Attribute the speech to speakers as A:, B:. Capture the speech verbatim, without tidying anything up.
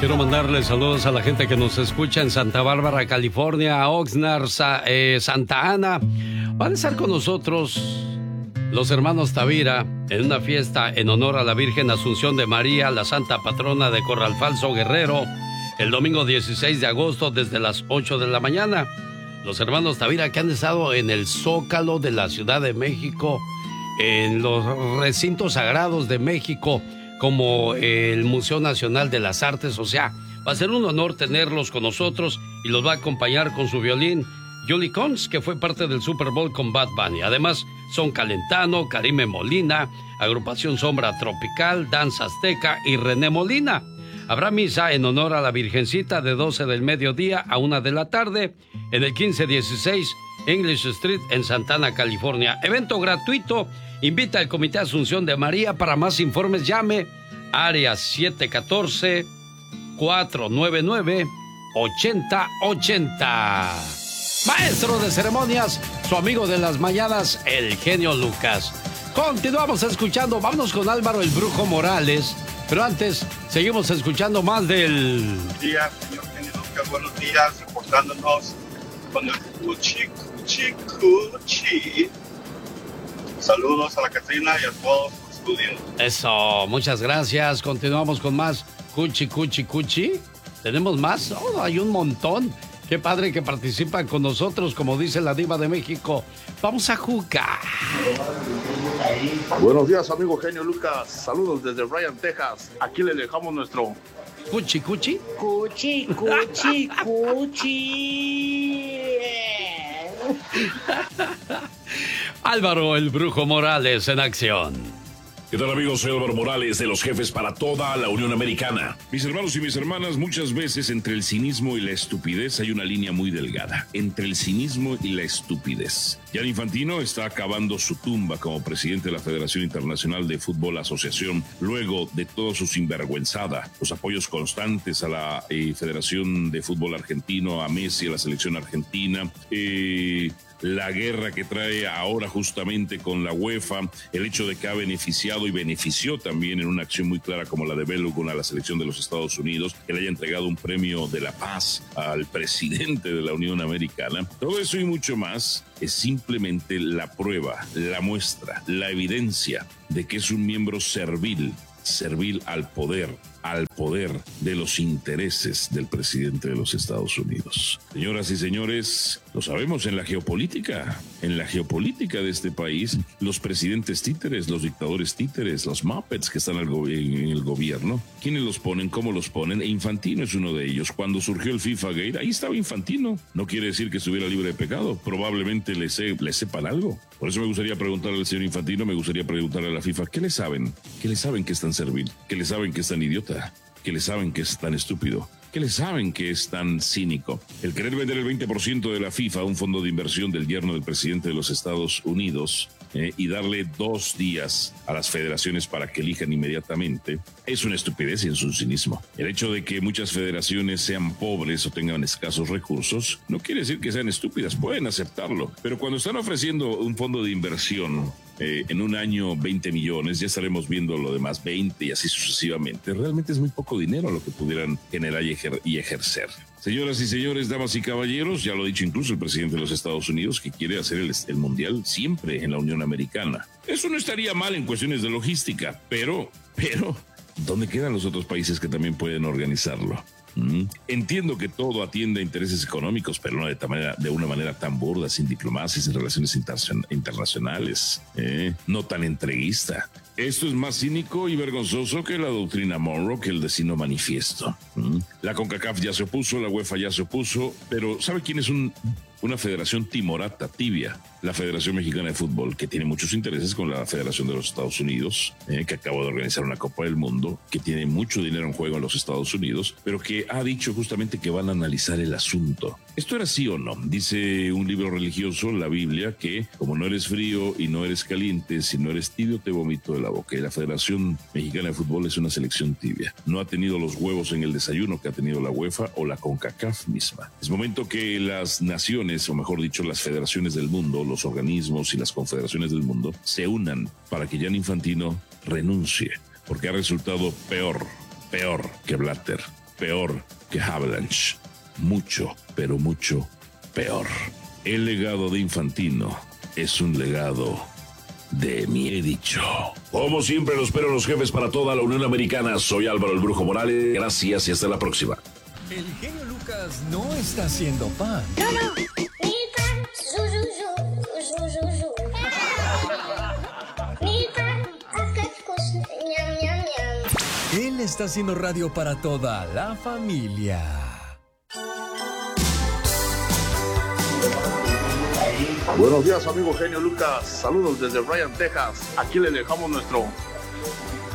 A: Quiero mandarle saludos a la gente que nos escucha en Santa Bárbara, California, Oxnard, Sa eh, Santa Ana. Van a estar con nosotros los hermanos Tavira en una fiesta en honor a la Virgen Asunción de María, la santa patrona de Corral Falso Guerrero, el domingo dieciséis de agosto desde las ocho de la mañana. Los hermanos Tavira que han estado en el Zócalo de la Ciudad de México, en los recintos sagrados de México, como el Museo Nacional de las Artes. O sea, va a ser un honor tenerlos con nosotros y los va a acompañar con su violín Julie Cons, que fue parte del Super Bowl con Bad Bunny. Además, son Calentano, Karime Molina, Agrupación Sombra Tropical, Danza Azteca y René Molina. Habrá misa en honor a la Virgencita de doce del mediodía a una de la tarde en el quince dieciséis English Street en Santana, California. Evento gratuito. Invita al Comité Asunción de María. Para más informes llame área siete uno cuatro, cuatro nueve nueve, ocho cero ocho cero. Maestro de ceremonias, su amigo de las mañanas, el genio Lucas. Continuamos escuchando, vámonos con Álvaro el Brujo Morales, pero antes seguimos escuchando más del...
B: Buenos días, señor genio Lucas, buenos días, reportándonos con el Cuchi, Cuchi, Cuchi. Saludos a la Catrina y a todos los estudios.
A: Eso, muchas gracias. Continuamos con más Cuchi, Cuchi, Cuchi. ¿Tenemos más? Oh, hay un montón. Qué padre que participan con nosotros, como dice la diva de México. Vamos a jugar.
C: Buenos días, amigo genio Lucas. Saludos desde Bryan, Texas. Aquí le dejamos nuestro...
A: Cuchi, Cuchi.
D: Cuchi, Cuchi, Cuchi.
A: Álvaro el Brujo Morales en acción.
E: ¿Qué tal, amigos? Soy Álvaro Morales, de los jefes para toda la Unión Americana. Mis hermanos y mis hermanas, muchas veces entre el cinismo y la estupidez hay una línea muy delgada. Entre el cinismo y la estupidez. Gianni Infantino está acabando su tumba como presidente de la Federación Internacional de Fútbol Asociación, luego de toda su sinvergüenzada, los apoyos constantes a la eh, Federación de Fútbol Argentino, a Messi, a la selección argentina, eh... la guerra que trae ahora justamente con la UEFA, el hecho de que ha beneficiado y benefició también en una acción muy clara como la de Balogun a la selección de los Estados Unidos, que le haya entregado un premio de la paz al presidente de la Unión Americana. Todo eso y mucho más es simplemente la prueba, la muestra, la evidencia de que es un miembro servil, servil al poder, al poder de los intereses del presidente de los Estados Unidos. Señoras y señores, lo sabemos en la geopolítica, en la geopolítica de este país, los presidentes títeres, los dictadores títeres, los muppets que están en el gobierno, ¿quiénes los ponen? ¿Cómo los ponen? E Infantino es uno de ellos. Cuando surgió el FIFA Gate, ahí estaba Infantino. No quiere decir que estuviera libre de pecado, probablemente le, se, le sepan algo. Por eso me gustaría preguntarle al señor Infantino, me gustaría preguntarle a la FIFA, ¿qué le saben? ¿Qué le saben que es tan servil? ¿Qué le saben que es tan idiota? ¿Qué le saben que es tan estúpido? ¿Qué le saben que es tan cínico? El querer vender el veinte por ciento de la FIFA a un fondo de inversión del yerno del presidente de los Estados Unidos eh, y darle dos días a las federaciones para que elijan inmediatamente es una estupidez y es un cinismo. El hecho de que muchas federaciones sean pobres o tengan escasos recursos no quiere decir que sean estúpidas, pueden aceptarlo. Pero cuando están ofreciendo un fondo de inversión Eh, en un año veinte millones, ya estaremos viendo lo demás veinte y así sucesivamente. Realmente es muy poco dinero lo que pudieran generar y, ejer y ejercer. Señoras y señores, damas y caballeros, ya lo ha dicho incluso el presidente de los Estados Unidos, que quiere hacer el, el mundial siempre en la Unión Americana. Eso no estaría mal en cuestiones de logística, pero, pero, ¿dónde quedan los otros países que también pueden organizarlo? Mm. Entiendo que todo atiende a intereses económicos, pero no de, manera, de una manera tan burda, sin diplomacia, sin relaciones internacionales, ¿eh? No tan entreguista. Esto es más cínico y vergonzoso que la doctrina Monroe, que el Decino Manifiesto. ¿Mm? La CONCACAF ya se opuso, la UEFA ya se opuso, pero ¿sabe quién es un, una federación timorata, tibia? La Federación Mexicana de Fútbol, que tiene muchos intereses con la Federación de los Estados Unidos, eh, que acaba de organizar una Copa del Mundo, que tiene mucho dinero en juego en los Estados Unidos, pero que ha dicho justamente que van a analizar el asunto. ¿Esto era sí o no? Dice un libro religioso, la Biblia, que como no eres frío y no eres caliente, si no eres tibio te vomito de la boca. Y la Federación Mexicana de Fútbol es una selección tibia. No ha tenido los huevos en el desayuno que ha tenido la UEFA o la CONCACAF misma. Es momento que las naciones, o mejor dicho, las federaciones del mundo, los organismos y las confederaciones del mundo se unan para que Gianni Infantino renuncie, porque ha resultado peor, peor que Blatter. peor que Avalanche. Mucho, pero mucho peor. El legado de Infantino es un legado de mi he dicho. Como siempre, los espero los jefes para toda la Unión Americana. Soy Álvaro el Brujo Morales. Gracias y hasta la próxima.
F: El genio Lucas no está haciendo pan.
G: No, no. Mi pan, zu, zu, zu, zu, zu, zu. Mi pan, acascos, ñam, ñam, ñam.
F: Él está haciendo radio para toda la familia.
C: Buenos días, amigo genio Lucas. Saludos desde Bryan, Texas. Aquí le dejamos nuestro